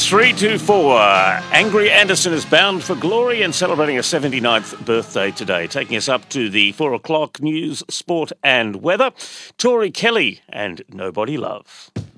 324. Angry Anderson is bound for glory and celebrating her 79th birthday today. Taking us up to the 4 o'clock news, sport and weather. Tori Kelly and Nobody Love.